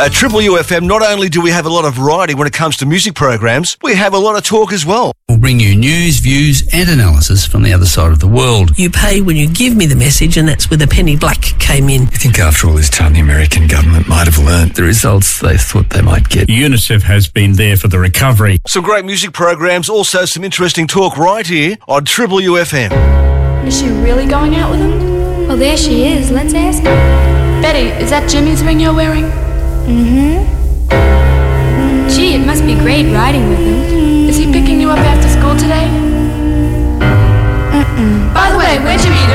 At Triple UFM, not only do we have a lot of variety when it comes to music programs, we have a lot of talk as well. We'll bring you news, views and analysis from the other side of the world. You pay when you give me the message, and that's where the penny black came in. You think after all this time the American government might have learnt the results they thought they might get? UNICEF has been there for the recovery. Some great music programs, also some interesting talk right here on Triple UFM. Is she really going out with him? Well, there she is. Let's ask her. Betty, is that Jimmy's ring you're wearing? Gee, it must be great riding with him. Is he picking you up after school today? By the way, where'd you meet him?